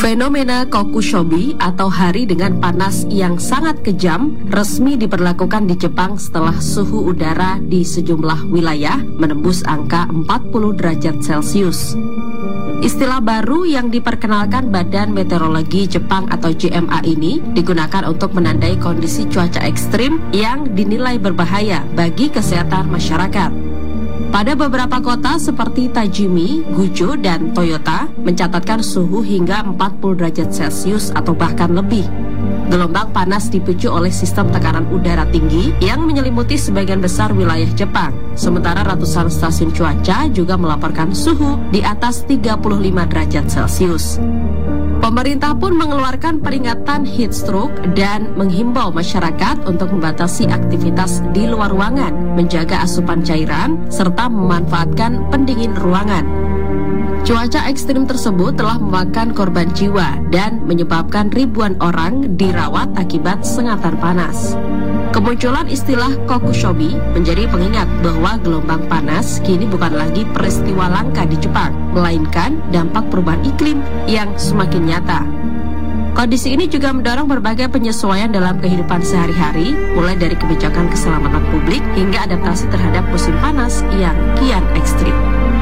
Fenomena Kokushobi atau hari dengan panas yang sangat kejam resmi diberlakukan di Jepang setelah suhu udara di sejumlah wilayah menembus angka 40 derajat Celcius. Istilah baru yang diperkenalkan Badan Meteorologi Jepang atau JMA ini digunakan untuk menandai kondisi cuaca ekstrim yang dinilai berbahaya bagi kesehatan masyarakat. Pada beberapa kota seperti Tajimi, Gujo, dan Toyota mencatatkan suhu hingga 40 derajat Celcius atau bahkan lebih. Gelombang panas dipicu oleh sistem tekanan udara tinggi yang menyelimuti sebagian besar wilayah Jepang. Sementara ratusan stasiun cuaca juga melaporkan suhu di atas 35 derajat Celcius. Pemerintah pun mengeluarkan peringatan heat stroke dan menghimbau masyarakat untuk membatasi aktivitas di luar ruangan, menjaga asupan cairan, serta memanfaatkan pendingin ruangan. Cuaca ekstrim tersebut telah memakan korban jiwa dan menyebabkan ribuan orang dirawat akibat sengatan panas. Kemunculan istilah Kokushobi menjadi pengingat bahwa gelombang panas kini bukan lagi peristiwa langka di Jepang, melainkan dampak perubahan iklim yang semakin nyata. Kondisi ini juga mendorong berbagai penyesuaian dalam kehidupan sehari-hari, mulai dari kebijakan keselamatan publik hingga adaptasi terhadap musim panas yang kian ekstrim.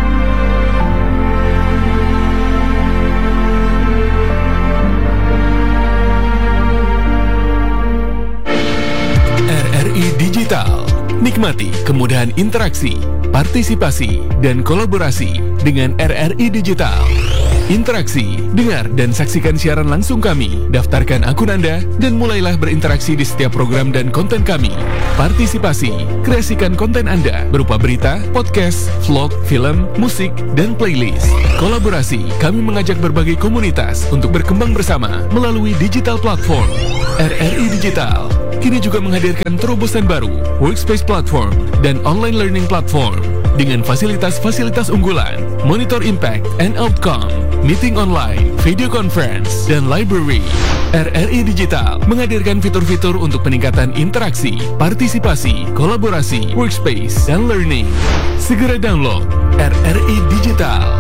Digital. Nikmati kemudahan interaksi, partisipasi, dan kolaborasi dengan RRI Digital. Interaksi, dengar dan saksikan siaran langsung kami, daftarkan akun Anda, dan mulailah berinteraksi di setiap program dan konten kami. Partisipasi, kreasikan konten Anda berupa berita, podcast, vlog, film, musik, dan playlist. Kolaborasi, kami mengajak berbagai komunitas untuk berkembang bersama melalui digital platform. RRI Digital kini juga menghadirkan terobosan baru, workspace platform, dan online learning platform dengan fasilitas-fasilitas unggulan, monitor impact and outcome, meeting online, video conference, dan library. RRI Digital menghadirkan fitur-fitur untuk peningkatan interaksi, partisipasi, kolaborasi, workspace, dan learning. Segera download RRI Digital.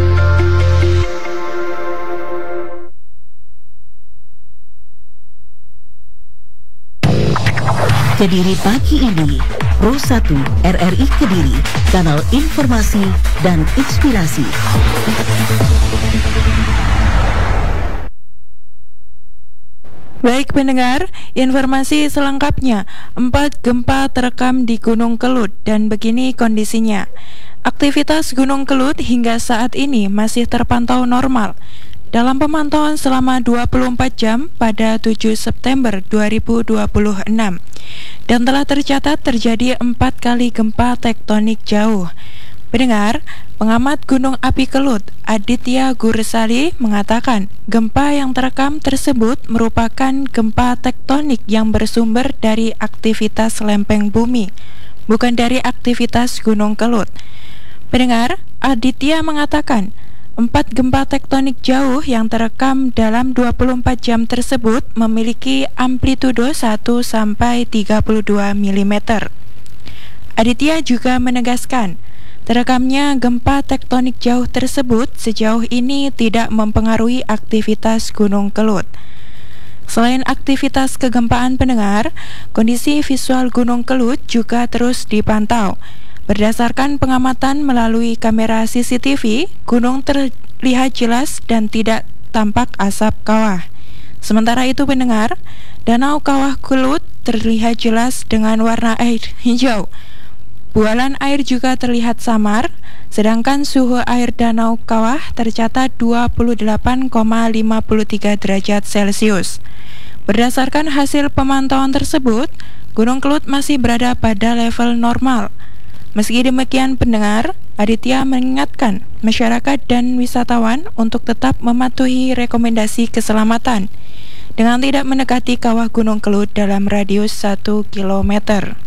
Kediri pagi ini, Pro 1 RRI Kediri, kanal informasi dan inspirasi. Baik pendengar, informasi selengkapnya. 4 gempa terekam di Gunung Kelut dan begini kondisinya. Aktivitas Gunung Kelut hingga saat ini masih terpantau normal. Dalam pemantauan selama 24 jam pada 7 September 2026 dan telah tercatat terjadi 4 kali gempa tektonik jauh. Pendengar, pengamat Gunung Api Kelut Aditya Gursali mengatakan gempa yang terekam tersebut merupakan gempa tektonik yang bersumber dari aktivitas lempeng bumi, bukan dari aktivitas Gunung Kelut. Pendengar, Aditya mengatakan 4 gempa tektonik jauh yang terekam dalam 24 jam tersebut memiliki amplitudo 1 sampai 32 mm. Aditya juga menegaskan, terekamnya gempa tektonik jauh tersebut sejauh ini tidak mempengaruhi aktivitas Gunung Kelut. Selain aktivitas kegempaan pendengar, kondisi visual Gunung Kelut juga terus dipantau. Berdasarkan pengamatan melalui kamera CCTV, gunung terlihat jelas dan tidak tampak asap kawah. Sementara itu pendengar, Danau Kawah Kelut terlihat jelas dengan warna air hijau. Bualan air juga terlihat samar, sedangkan suhu air Danau Kawah tercatat 28,53 derajat Celcius. Berdasarkan hasil pemantauan tersebut, Gunung Kelut masih berada pada level normal. Meski demikian pendengar, Aditya mengingatkan masyarakat dan wisatawan untuk tetap mematuhi rekomendasi keselamatan dengan tidak mendekati kawah Gunung Kelut dalam radius 1 km.